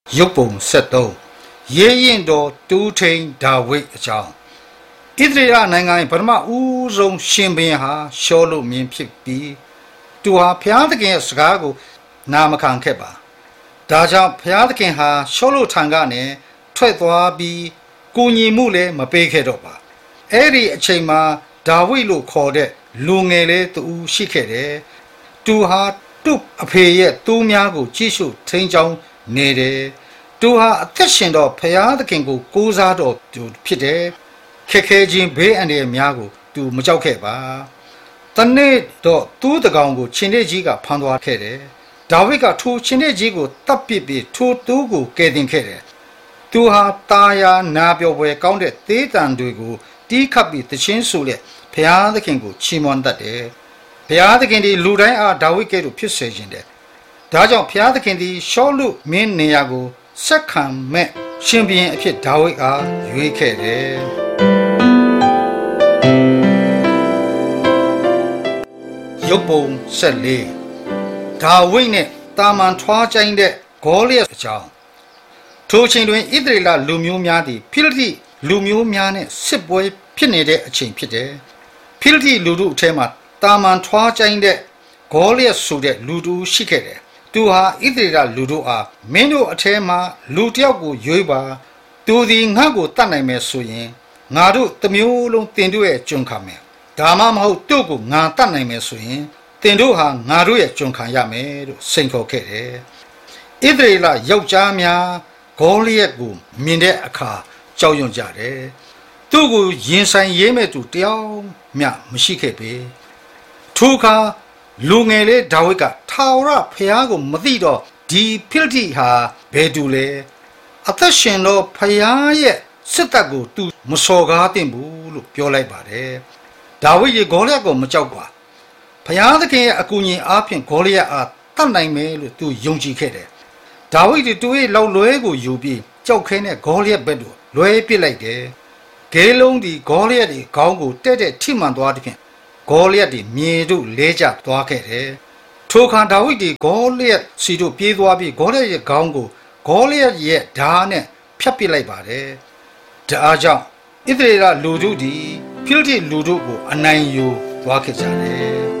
ရုပ်ပုံ73ရဲရင်တော်တူးထိန်ဒါဝိဒ်အကြောင်းဣသရေလနိုင်ငံပထမဦးဆုံးရှင်ဘုရင်ဟာရှောလုမင်းဖြစ်ပြီးသူဟာဘုရားသခင်ရဲ့စကားကိုနာမခံခဲ့ပါဒါကြောင့်ဘုရားသခင်ဟာရှောလုထံကနေထွက်သွားပြီးကိုညီမှုလည်းမပေးခဲ့တော့ပါအဲ့ဒီအချိန်မှာဒါဝိဒ်လို့ခေါ်တဲ့လူငယ်လေးတူရှိခဲ့တယ်သူဟာသူ့အဖေရဲ့တူးများကိုကြည့်ရှုထိန်းချောင်းနေတယ်သူဟာအသက်ရှင်တော့ဘုရားသခင်ကိုကိုးစားတော်သူဖြစ်တယ်ခက်ခဲခြင်းဘေးအန္တရာယ်များကိုသူမကြောက်ခဲ့ပါတနေ့တော့သူ့တကောင်ကိုရှင်နေကြီးကဖမ်းသွားခဲ့တယ်ဒါဝိဒ်ကထိုရှင်နေကြီးကိုတပ်ပစ်ပြီးထိုသူ့ကိုကယ်တင်ခဲ့တယ်သူဟာတာယာနာပြောပွဲကောင်းတဲ့သေးတံတွေကိုတီးခတ်ပြီးသချင်းဆိုလက်ဘုရားသခင်ကိုချီးမွမ်းတတ်တယ်ဘုရားသခင်ဒီလူတိုင်းအားဒါဝိဒ်ကဲ့သို့ဖြစ်စေခြင်းတဲ့ဒါကြောင့်ဘုရားသခင်သည်ရှောလုမင်းနေရာကိုဆက်ခံမဲ့ရှင်ဘုရင်အဖြစ်ဒါဝိဒ်အားရွေးခဲ့တယ်ရုပ်ပုံ14ဒါဝိဒ်နဲ့တာမန်ထွားကျိုင်းတဲ့ဂေါလိယအကြောင်းထိုအချိန်တွင်ဣသရေလလူမျိုးများသည်ဖိလိတိလူမျိုးများနဲ့စစ်ပွဲဖြစ်နေတဲ့အချိန်ဖြစ်တယ်ဖိလိတိလူတို့အထဲမှာတာမန်ထွားကျိုင်းတဲ့ဂေါလိယဆိုတဲ့လူတို့ရှိခဲ့တယ်သူဟာဣသရေလလူတို့အားမင်းတို့အထဲမှာလူတစ်ယောက်ကိုရွေးပါသူသည်ငါ့ကိုတတ်နိုင်မယ်ဆိုရင်ငါတို့တစ်မျိုးလုံးတင်တို့ရဲ့ကျွန်ခံမယ်ဒါမှမဟုတ်တို့ကိုငါတတ်နိုင်မယ်ဆိုရင်တင်တို့ဟာငါတို့ရဲ့ကျွန်ခံရမယ်လို့စိန်ခေါ်ခဲ့တယ်ဣသရေလယောက်ျားများဂေါလိယကိုမြင်တဲ့အခါကြောက်ရွံ့ကြတယ်သူ့ကိုရင်ဆိုင်ရေးမဲ့သူတယောက်မျှမရှိခဲ့ပေထိုအခါလူငယ်လေးဒါဝိဒ်ကထာဝရဘုရားကိုမသိတော့ဒီဖိလိတိဟာဘယ်သူလဲအသက်ရှင်တော့ဘုရားရဲ့စစ်တပ်ကိုသူမစော်ကားသင့်ဘူးလို့ပြောလိုက်ပါတယ်ဒါဝိဒ်ရေဂေါလိယကိုမကြောက်ပါဘုရားသခင်ရဲ့အကူအညီအားဖြင့်ဂေါလိယအားတတ်နိုင်မယ်လို့သူယုံကြည်ခဲ့တယ်ဒါဝိဒ်တူရဲ့လောက်လွဲကိုယူပြီးကြောက်ခဲနဲ့ဂေါလိယဘက်သို့လွဲပစ်လိုက်တယ်ဂေလုံးဒီဂေါလိယဒီခေါင်းကိုတဲ့တဲ့ထိမှန်သွားတဲ့ဖြင့်ဂေါလိယဒီမြေတို့လဲကျသွားခဲ့တယ်ထိုအခါဒါဝိဒ်ဒီဂေါလိယစီတို့ပြေးသွားပြီးဂေါလိယရဲ့ခေါင်းကိုဂေါလိယရဲ့ဓာတ်နဲ့ဖြတ်ပစ်လိုက်ပါတယ်ဒါကြောင့်ဣသရေလလူတို့ဒီဖိလိတိလူတို့ကိုအနိုင်ယူသွားခဲ့ကြတယ်